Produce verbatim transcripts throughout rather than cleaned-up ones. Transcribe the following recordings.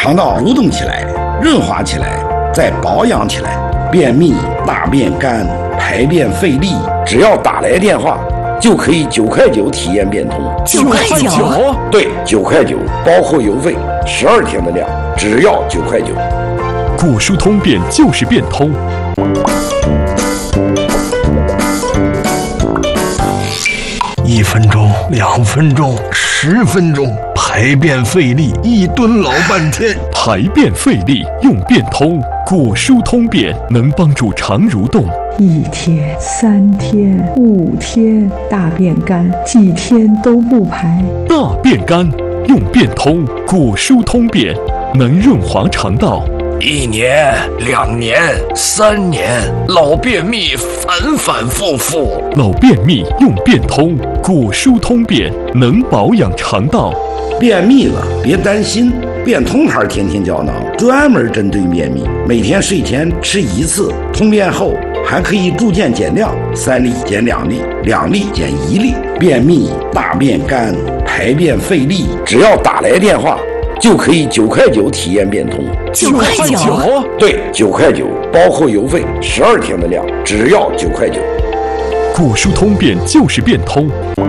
肠道蠕动起来，润滑起来，再保养起来。便秘、大便干、排便费力，只要打来电话，就可以九块九体验变通。 九块九？ 对，九块九，包括邮费，十二天的量，只要九块九。 果舒通便就是变通。 一分钟，两分钟，十分钟，排便费力，一蹲老半天。 排便费力用变通，果舒通便能帮助肠蠕动。 一天、三天、五天，大便干，几天都不排。 大便干用变通，果舒通便能润滑肠道。 一年、两年、三年，老便秘反反复复。 老便秘用变通，果舒通便能保养肠道。 便秘了别担心，变通牌天天胶囊专门针对便秘，每天睡前吃一次，通便后还可以逐渐减量，三粒减两粒，两粒减一粒。便秘、大便干、排便费力，只要打来电话，就可以九块九体验变通。 九块九？ 对，九块九，包括邮费，十二天的量，只要九块九。 果舒通便就是变通。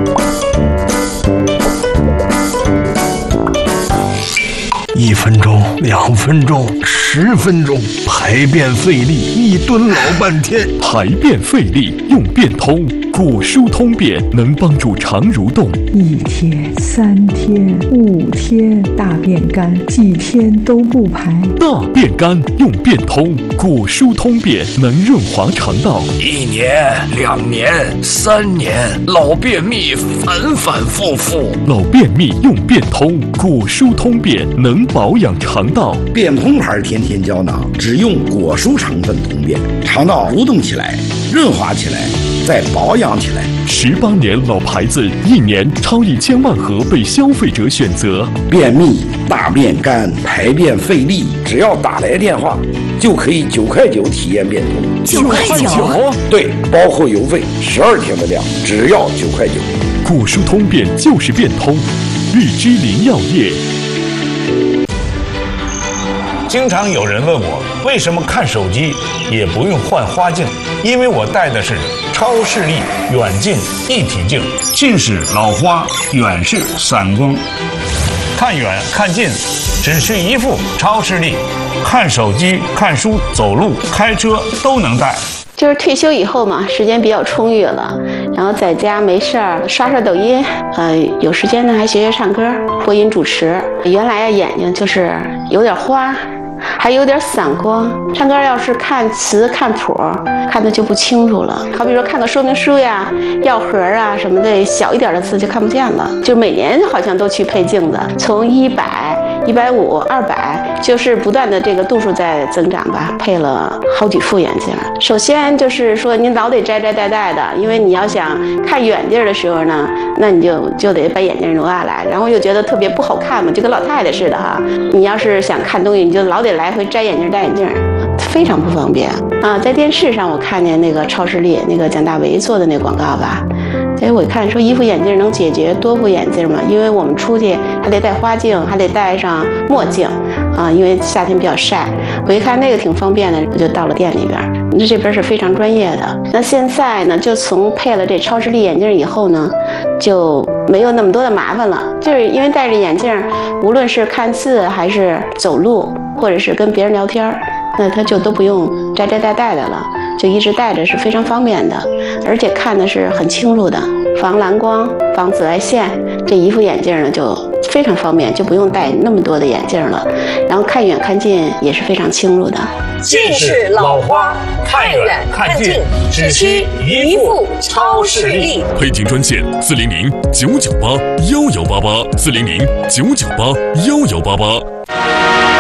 一分钟，两分钟，十分钟，排便费力，一蹲老半天。 排便费力用变通，果舒通便能帮助肠蠕动。 一天、三天、五天，大便干，几天都不排。 大便干用变通，果舒通便能润滑肠道。 一年、两年、三年，老便秘反反复复。 老便秘用变通，果舒通便能保养肠道。 变通牌天天胶囊只用果舒成分通便，肠道蠕动起来，润滑起来，再保养起来。 十八年老牌子，一年超一千万盒被消费者选择。 便秘、大便干、排便费力，只要打来电话，就可以九块九体验变通。 九块九？ 对，包括邮费，十二天的量，只要九块九。 果舒通便就是变通，日之林药业。 经常有人问我，为什么看手机也不用换花镜？因为我戴的是超视力远近一体镜，近视、老花，远视、散光。看远看近，只需一副超视力，看手机、看书、走路、开车都能戴。 就是退休以后嘛，时间比较充裕了，然后在家没事儿刷刷抖音，呃，有时间呢还学学唱歌、播音主持。原来啊眼睛就是有点花，还有点散光，唱歌要是看词看谱，看的就不清楚了。好比说看个说明书呀、药盒啊什么的，小一点的字就看不见了。就每年好像都去配镜子，从一百、一百五、二百，就是不断的这个度数在增长吧。配了好几副眼镜。首先就是说您老得摘摘戴戴的，因为你要想看远地儿的时候呢，那你就就得把眼镜挪下来，然后又觉得特别不好看嘛，就跟老太太似的哈。你要是想看东西，你就老得来回摘眼镜戴眼镜，非常不方便啊。在电视上我看见那个超视力那个蒋大为做的那广告吧，哎，我看说一副眼镜能解决多副眼镜嘛，因为我们出去还得戴花镜，还得戴上墨镜啊，因为夏天比较晒。我一看那个挺方便的，我就到了店里边。那这边是非常专业的。那现在呢，就从配了这超视力眼镜以后呢，就没有那么多的麻烦了。就是因为戴着眼镜，无论是看字还是走路，或者是跟别人聊天，那他就都不用摘摘戴戴的了，就一直戴着是非常方便的，而且看的是很清楚的，防蓝光、防紫外线。这一副眼镜呢就非常方便，就不用戴那么多的眼镜了，然后看远看近也是非常清楚的。 近视、老花，看远看近，只需一副超视力。 配镜专线：四零零九九八幺幺八八，四零零九九八幺幺八八。